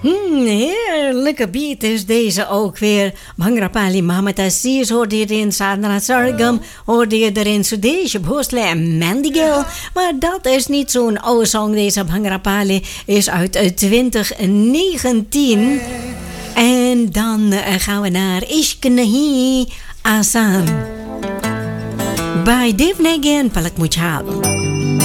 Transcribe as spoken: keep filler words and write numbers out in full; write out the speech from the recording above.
Hmm, heerlijke beat is deze ook weer. Bangrapali Mohammed Aziz hoorde je erin. Sadra Sargam hoorde je erin. Sudesh Bhosle en Mandigel. Maar dat is niet zo'n oude song. Deze Bangrapali is uit twintig negentien. En dan gaan we naar Ishq Nahi Aasan. Bij Dev Nagin Palak Muchal.